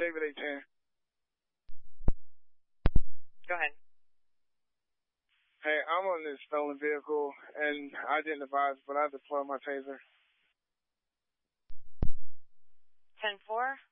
David 810. Go ahead. Hey, I'm on this stolen vehicle, and I didn't advise, but I deployed my taser. 10-4.